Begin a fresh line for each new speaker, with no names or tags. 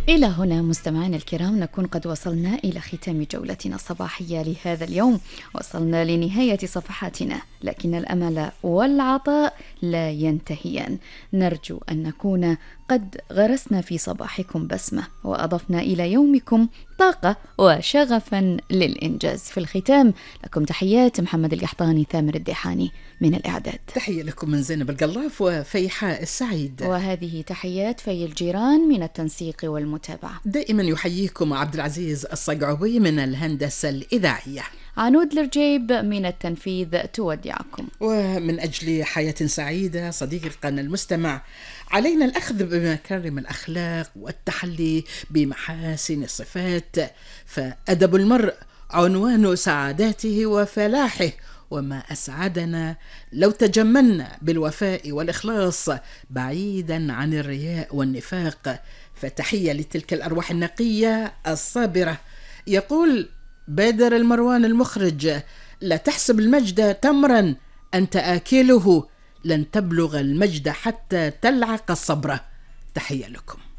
إلى هنا مستمعينا الكرام نكون قد وصلنا إلى ختام جولتنا الصباحية لهذا اليوم. وصلنا لنهاية صفحاتنا، لكن الأمل والعطاء لا ينتهيان. نرجو أن نكون قد غرسنا في صباحكم بسمة، وأضفنا إلى يومكم طاقة وشغفا للإنجاز. في الختام لكم تحيات محمد القحطاني، ثامر الديحاني من الإعداد.
تحية لكم من زينب القلاف وفيحاء السعيد.
وهذه تحيات في الجيران من التنسيق والمتابعة.
دائما يحييكم عبد العزيز الصقعوي من الهندسة الإذاعية.
عنود الرجيب من التنفيذ تودعكم.
ومن أجل حياة سعيدة صديقنا المستمع، علينا الأخذ بمكارم الأخلاق والتحلي بمحاسن الصفات، فأدب المرء عنوان سعادته وفلاحه. وما أسعدنا لو تجملنا بالوفاء والإخلاص بعيدا عن الرياء والنفاق. فتحية لتلك الأرواح النقية الصابرة. يقول بادر المروان المخرج: لا تحسب المجد تمرا أنت آكله، لن تبلغ المجد حتى تلعق الصبر. تحية لكم.